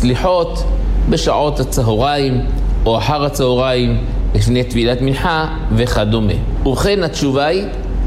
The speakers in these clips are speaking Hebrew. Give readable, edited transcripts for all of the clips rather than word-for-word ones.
סליחות בשעות הצהריים או אחר הצהריים לפני טבילת מנחה וכדומה. ובכן, התשובה היא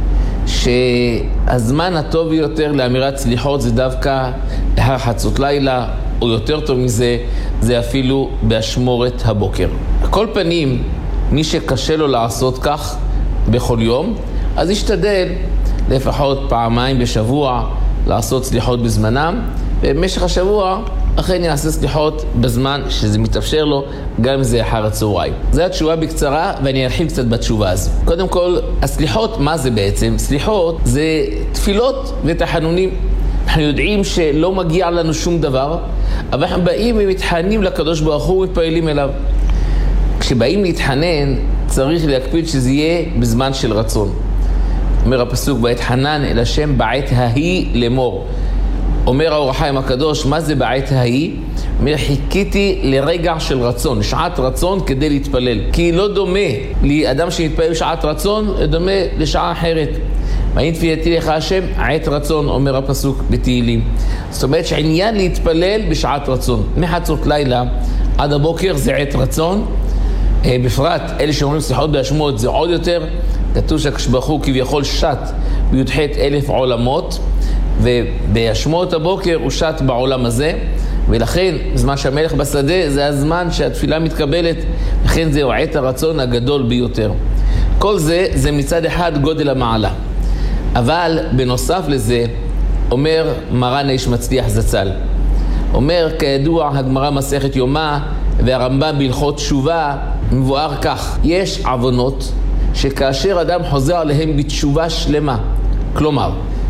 שהזמן הטוב ביותר לאמירת סליחות זה דווקא לאחר חצות לילה, או יותר טוב מזה, זה אפילו באשמורת הבוקר. על כל פנים, מי שקשה לו לעשות כך בכל יום, אז ישתדל לפחות פעמיים בשבוע לעשות סליחות בזמנם, ובמשך השבוע אכן יעשה סליחות בזמן שזה מתאפשר לו, גם אם זה אחר הצהריים. זו התשובה בקצרה, ואני ארחיב קצת בתשובה הזו. קודם כל, הסליחות, מה זה בעצם? סליחות זה תפילות ותחנונים. אנחנו יודעים שלא מגיע לנו שום דבר, אבל אנחנו באים ומתחננים לקדוש ברוך הוא ומתפעלים אליו. כשבאים להתחנן, צריך להקפיד שזה יהיה בזמן של רצון. אומר הפסוק, ואתחנן אל השם בעת ההיא לאמור. אומר האור החיים הקדוש, מה זה בעת ההיא? אומר, חיכיתי לרגע של רצון, שעת רצון כדי להתפלל. כי לא דומה לאדם שמתפלל בשעת רצון, דומה לשעה אחרת. ואין תפילתי לך השם, עת רצון, אומר הפסוק בתהילים. זאת אומרת שעניין להתפלל בשעת רצון. מחצות לילה עד הבוקר זה עת רצון. בפרט, אלה שאומרים סליחות באשמות זה עוד יותר. כתוב שהקדוש הוא כביכול שט בי"ח 1000 עולמות, ובאשמות הבוקר הוא שט בעולם הזה, ולכן זמן שהמלך בשדה זה הזמן שהתפילה מתקבלת, לכן זהו עת הרצון הגדול ביותר. כל זה מצד אחד גודל המעלה. אבל בנוסף לזה, אומר מרן האיש מצליח זצ"ל, אומר כידוע הגמרא מסכת יומא והרמב"ם בהלכות תשובה מבואר כך, יש עוונות שכאשר אדם חוזר עליהם בתשובה שלמה, כלומר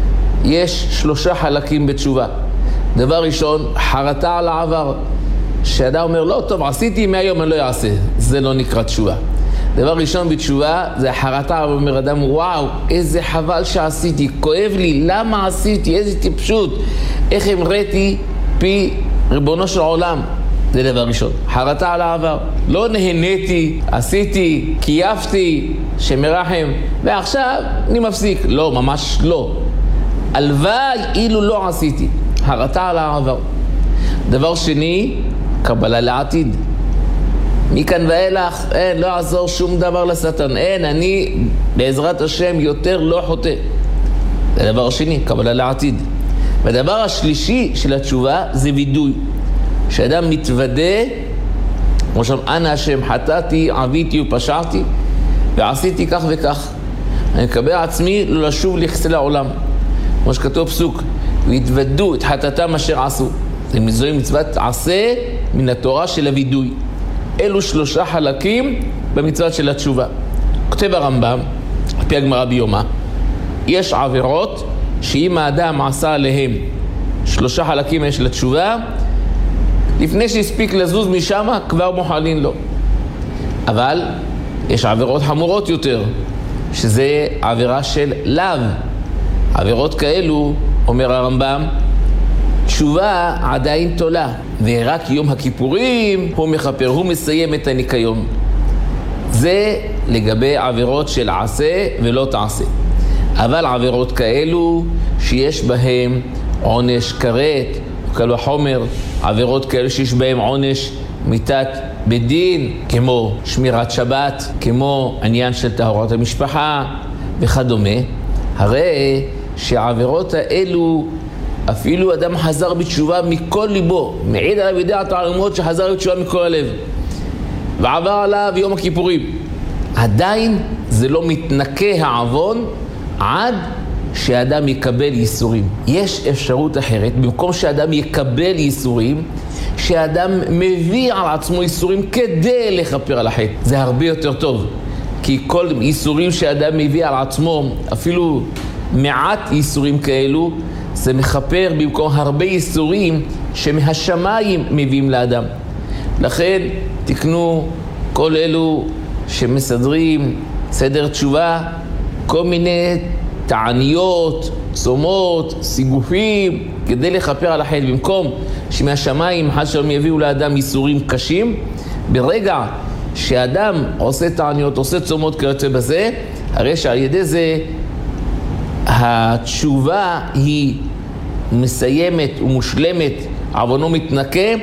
יש 3 חלקים בתשובה. דבר ראשון, חרטה על העבר, שאדם אומר לא טוב עשיתי מהיום אני לא אעשה, זה לא נקרא תשובה. דבר ראשון בתשובה זה החרטה, אומר אדם וואו איזה חבל שעשיתי, כואב לי, למה עשיתי, איזה טיפשות, איך המראתי פי ריבונו של עולם. זה דבר ראשון, חרטה על העבר. לא נהניתי, עשיתי, קייפתי, שמרחם, ועכשיו אני מפסיק. לא, ממש לא. הלוואי אילו לא עשיתי. חרטה על העבר. דבר שני, קבלה לעתיד. מכאן ואילך, אין, לא יעזור שום דבר לשטן. אין, אני בעזרת השם יותר לא חוטא. זה דבר שני, קבלה לעתיד. והדבר השלישי של התשובה זה וידוי. שאדם מתוודה, כמו שם, אנא השם חטאתי, עביתי ופשעתי, ועשיתי כך וכך. אני מקבל עצמי לא לשוב לכסה לעולם. כמו שכתוב פסוק, והתוודו את חטאתם אשר עשו. זה מזוהי מצוות עשה מן התורה של הוידוי. אלו 3 חלקים במצוות של התשובה. כותב הרמב"ם, על פי הגמרא ביומא, יש עבירות שאם האדם עשה עליהם 3 חלקים יש לתשובה, לפני שהספיק לזוז משם כבר מוחלין לו. אבל יש עבירות חמורות יותר, שזה עבירה של לאו. עבירות כאלו, אומר הרמב"ם, תשובה עדיין תולה, ורק יום הכיפורים הוא מכפר, הוא מסיים את הניקיון. זה לגבי עבירות של עשה ולא תעשה. אבל עבירות כאלו שיש בהם עונש כרת, קל וחומר, עבירות כאלו שיש בהם עונש מיתת בדין, כמו שמירת שבת, כמו עניין של טהרת המשפחה וכדומה, הרי שהעבירות האלו אפילו אדם חזר בתשובה מכל ליבו, מעיד עליו ידע תעלומות שחזר בתשובה מכל הלב ועבר עליו יום הכיפורים, עדיין זה לא מתנקה העוון עד שאדם יקבל ייסורים. יש אפשרות אחרת, במקום שאדם יקבל ייסורים, שאדם מביא על עצמו ייסורים כדי לכפר על החטא. זה הרבה יותר טוב, כי כל ייסורים שאדם מביא על עצמו, אפילו מעט ייסורים כאלו, זה מכפר במקום הרבה ייסורים שמהשמיים מביאים לאדם. לכן תקנו כל אלו שמסדרים סדר תשובה, כל מיני תעניות, צומות, סיגופים, כדי לכפר על החטא. במקום שמהשמיים חס ושלום יביאו לאדם ייסורים קשים, ברגע שאדם עושה תעניות, עושה צומות כיוצא בזה, הרי שעל ידי זה התשובה היא מסיימת ומושלמת, עוונו מתנקה,